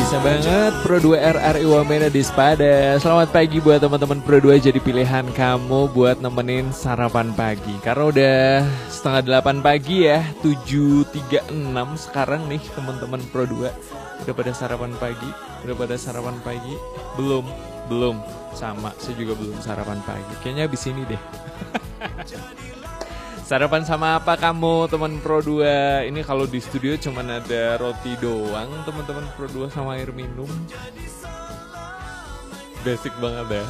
Bisa banget Pro 2 RRI Wamena di Spada. Selamat pagi buat teman-teman Pro 2, jadi pilihan kamu buat nemenin sarapan pagi. Karena udah setengah 8 pagi ya, 7.36 sekarang nih teman-teman Pro 2. Udah pada sarapan pagi? Udah pada sarapan pagi? Belum. Sama, saya juga belum sarapan pagi. Kayaknya abis ini deh. Sarapan sama apa kamu teman Pro 2? Ini kalau di studio cuman ada roti doang teman-teman Pro 2 sama air minum. Basic banget ya.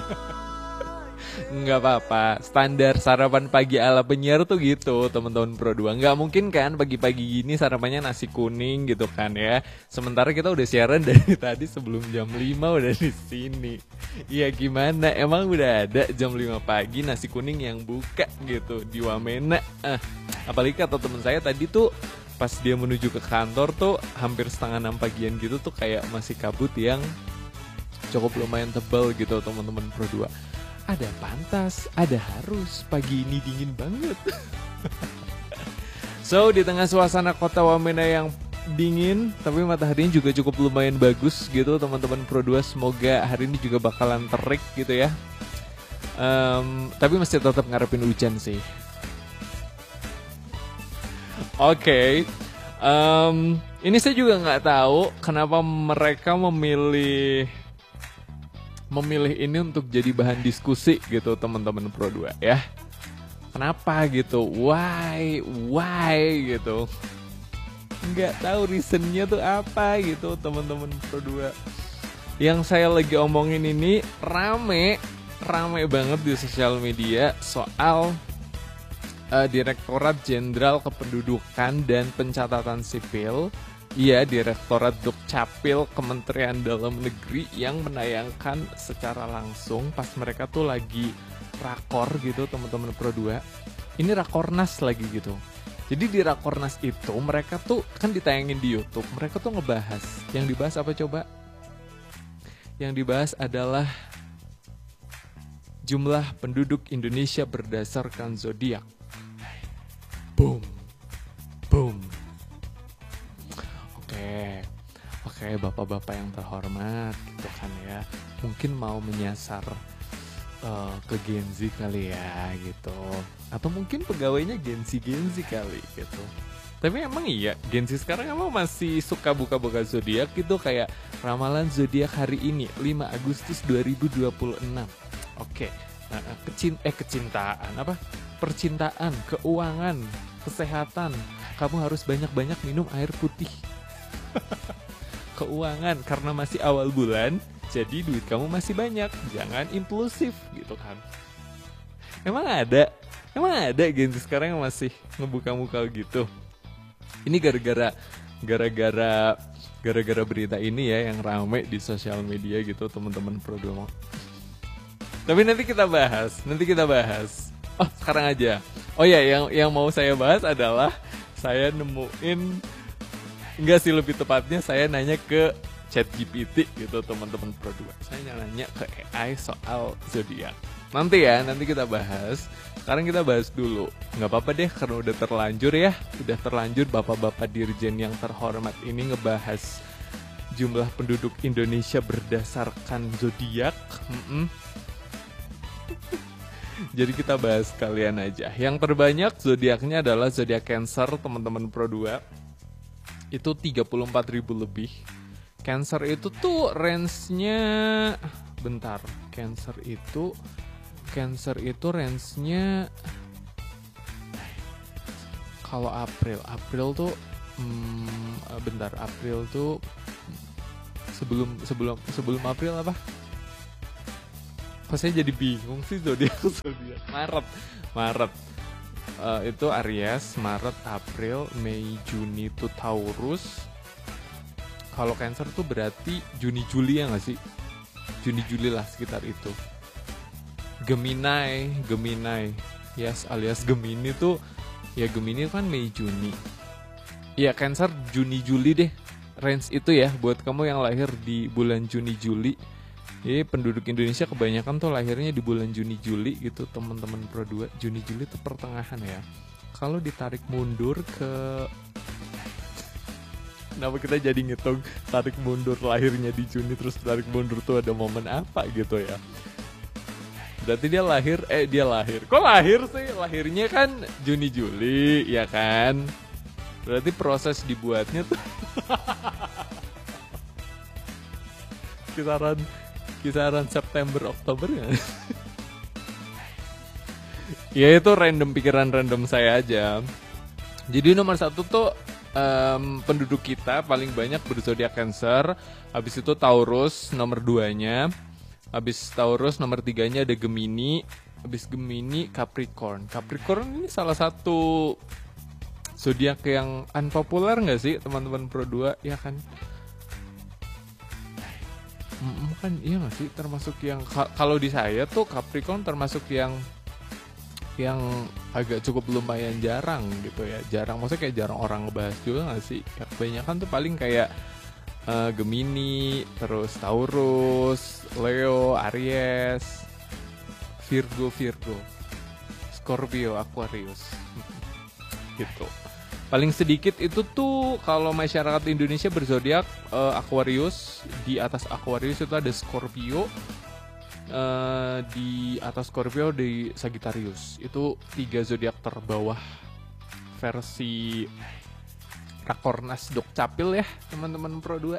Nggak apa-apa, standar sarapan pagi ala penyiar tuh gitu teman-teman Pro 2. Nggak mungkin kan pagi-pagi gini sarapannya nasi kuning gitu kan ya. Sementara kita udah siaran dari tadi sebelum jam 5 udah di sini. Iya gimana, emang udah ada jam 5 pagi nasi kuning yang buka gitu di Wamena. Apalagi kata temen saya tadi tuh pas dia menuju ke kantor tuh hampir setengah 6 pagian gitu tuh kayak masih kabut yang cukup lumayan tebal gitu teman-teman Pro 2. Ada pantas, ada harus, pagi ini dingin banget. So, di tengah suasana kota Wamena yang dingin, tapi mataharinya juga cukup lumayan bagus gitu teman-teman Pro 2. Semoga hari ini juga bakalan terik gitu ya. Tapi masih tetap ngarepin hujan sih. Oke. Ini saya juga nggak tahu kenapa mereka memilih ini untuk jadi bahan diskusi gitu teman-teman Pro 2 ya. Kenapa gitu? Why gitu. Nggak tahu reasonnya tuh apa gitu teman-teman Pro 2. Yang saya lagi omongin ini rame banget di sosial media soal Direktorat Jenderal Kependudukan dan Pencatatan Sipil. Iya, Direktorat Dukcapil Kementerian Dalam Negeri yang menayangkan secara langsung pas mereka tuh lagi rakor gitu teman-teman Pro 2. Ini rakornas lagi gitu. Jadi di rakornas itu mereka tuh kan ditayangin di YouTube. Mereka tuh ngebahas. Yang dibahas apa coba? Yang dibahas adalah jumlah penduduk Indonesia berdasarkan zodiak. Boom. Oke, bapak-bapak yang terhormat gitu kan ya. Mungkin mau menyasar ke Gen Z kali ya gitu. Atau mungkin pegawainya Gen Z kali gitu. Tapi emang iya, Gen Z sekarang emang masih suka buka-buka zodiak gitu. Kayak ramalan zodiak hari ini 5 Agustus 2026. Oke. Kecintaan apa? Percintaan, keuangan, kesehatan. Kamu harus banyak-banyak minum air putih. Keuangan, karena masih awal bulan, jadi duit kamu masih banyak. Jangan impulsif gitu kan. Emang ada Gen Z sekarang yang masih ngebuka-buka gitu. Ini gara-gara berita ini ya yang rame di sosial media gitu teman-teman Pro 2. Tapi nanti kita bahas. Oh, sekarang aja. Oh ya, yang mau saya bahas adalah saya nemuin, enggak sih, lebih tepatnya saya nanya ke ChatGPT gitu teman-teman Pro 2. Saya nanya ke AI soal zodiak. Nanti kita bahas. Sekarang kita bahas dulu. Nggak apa-apa deh karena udah terlanjur bapak-bapak dirjen yang terhormat ini ngebahas jumlah penduduk Indonesia berdasarkan zodiak. Jadi kita bahas kalian aja. Yang terbanyak zodiaknya adalah zodiak Cancer teman-teman Pro 2. Itu 34.000 lebih. Cancer itu tuh range-nya bentar. Cancer itu range-nya kalau April tuh bentar, April tuh sebelum April apa? Kok saya jadi bingung sih zodiak. Maret. Itu Aries, Maret, April, Mei, Juni itu Taurus. Kalau Cancer tuh berarti Juni Juli ya nggak sih? Juni Juli lah sekitar itu. Gemini, yes, alias Gemini tuh ya, Gemini kan Mei Juni. Ya Cancer Juni Juli deh. Range itu ya buat kamu yang lahir di bulan Juni Juli. Jadi penduduk Indonesia kebanyakan tuh lahirnya di bulan Juni Juli gitu teman-teman Pro 2. Juni Juli itu pertengahan ya. Kalau ditarik mundur ke Kenapa kita jadi ngitung tarik mundur lahirnya di Juni, terus tarik mundur tuh ada momen apa gitu ya? Berarti dia lahir. Kok lahir sih? Lahirnya kan Juni Juli, ya kan? Berarti proses dibuatnya tuh kisaran September Oktober ya. Ya itu pikiran random saya aja. Jadi nomor 1 tuh penduduk kita paling banyak berzodiak Cancer. Habis itu Taurus nomor 2-nya. Habis Taurus nomor 3-nya ada Gemini. Habis Gemini Capricorn. Capricorn ini salah satu zodiak yang unpopuler nggak sih teman-teman Pro 2, ya kan? Kan iya nggak sih, termasuk yang kalau di saya tuh Capricorn termasuk yang agak cukup lumayan jarang gitu ya. Jarang, maksudnya kayak jarang orang ngebahas juga nggak sih? Ya, kebanyakan tuh paling kayak Gemini, terus Taurus, Leo, Aries, Virgo, Scorpio, Aquarius gitu. Paling sedikit itu tuh kalau masyarakat Indonesia berzodiak Aquarius. Di atas Aquarius itu ada Scorpio, di atas Scorpio di Sagittarius. Itu 3 zodiak terbawah versi Rakornas Dukcapil ya teman-teman Pro 2.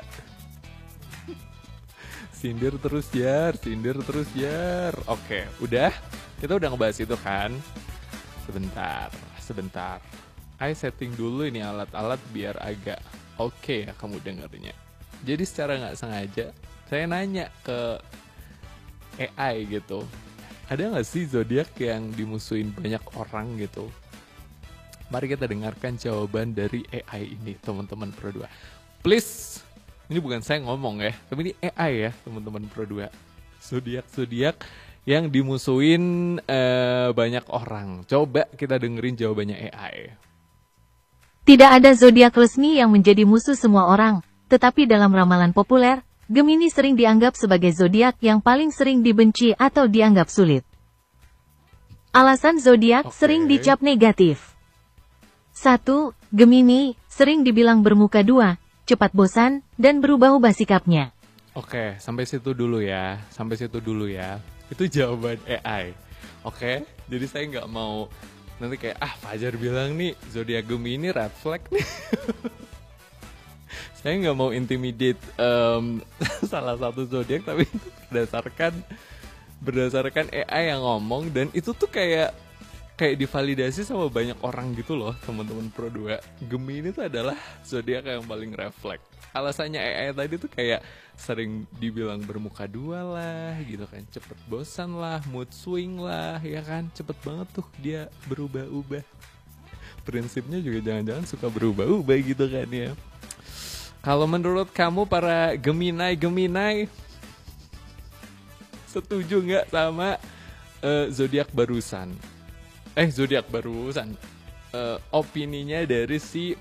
Sindir terus jar. Oke, udah. Kita udah ngebahas itu kan. Sebentar. Ayo setting dulu ini alat-alat biar agak oke ya kamu dengarnya. Jadi secara nggak sengaja saya nanya ke AI gitu. Ada nggak sih zodiak yang dimusuhin banyak orang gitu? Mari kita dengarkan jawaban dari AI ini, teman-teman Pro 2. Please, ini bukan saya ngomong ya, tapi ini AI ya, teman-teman Pro 2. Zodiak yang dimusuhin banyak orang. Coba kita dengerin jawabannya AI. Tidak ada zodiak resmi yang menjadi musuh semua orang, tetapi dalam ramalan populer, Gemini sering dianggap sebagai zodiak yang paling sering dibenci atau dianggap sulit. Alasan zodiak sering dicap negatif. 1. Gemini, sering dibilang bermuka 2, cepat bosan, dan berubah-ubah sikapnya. Oke, sampai situ dulu ya. Itu jawaban AI. Oke, jadi saya nggak mau nanti kayak, Fajar bilang nih, zodiak Gemini red flag nih. Saya nggak mau intimidate salah satu zodiak, tapi itu berdasarkan AI yang ngomong, dan itu tuh kayak divalidasi sama banyak orang gitu loh, teman-teman Pro 2. Gemini itu adalah zodiak yang paling refleks. Alasannya AI tadi tuh kayak sering dibilang bermuka 2 lah gitu kan, cepet bosan lah, mood swing lah, ya kan, cepet banget tuh dia berubah-ubah. Prinsipnya juga jangan-jangan suka berubah-ubah gitu kan ya. Kalau menurut kamu para Gemini, setuju nggak sama zodiak barusan? Opininya dari si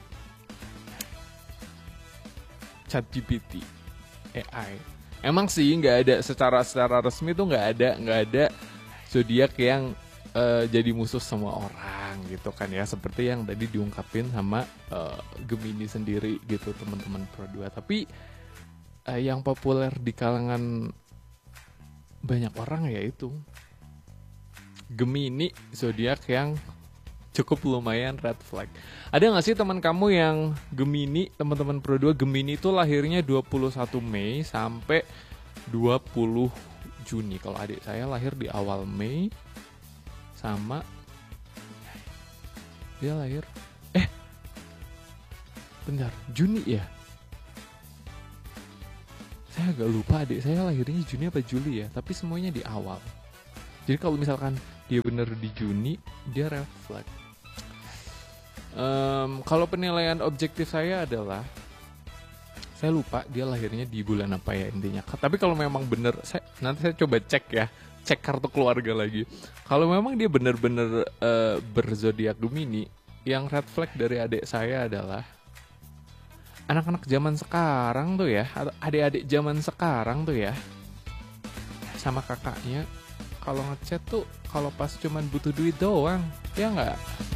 ChatGPT AI. Emang sih nggak ada secara resmi tuh nggak ada zodiak yang jadi musuh semua orang gitu kan ya, seperti yang tadi diungkapin sama Gemini sendiri gitu teman-teman Pro 2. Tapi yang populer di kalangan banyak orang yaitu Gemini, zodiak yang cukup lumayan red flag. Ada nggak sih teman kamu yang Gemini, teman-teman Pro 2? Gemini itu lahirnya 21 Mei sampai 20 Juni. Kalau adik saya lahir di awal Mei, sama dia lahir bentar, Juni ya? Saya agak lupa adik saya lahirnya Juni apa Juli ya, tapi semuanya di awal. Jadi kalau misalkan dia bener di Juni, dia red flag. Kalau penilaian objektif saya adalah, saya lupa dia lahirnya di bulan apa ya intinya. Tapi kalau memang bener, nanti saya coba cek kartu keluarga lagi. Kalau memang dia bener-bener berzodiak Gemini, yang red flag dari adik saya adalah anak-anak zaman sekarang tuh ya, atau adik-adik zaman sekarang tuh ya, sama kakaknya kalau ngechat tuh kalau pas cuman butuh duit doang, ya nggak?